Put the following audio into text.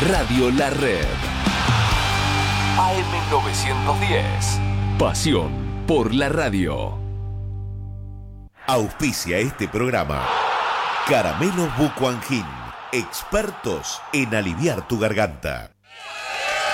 Radio La Red. AM910. Pasión por la radio. Auspicia este programa Caramelos Bucuangín, expertos en aliviar tu garganta.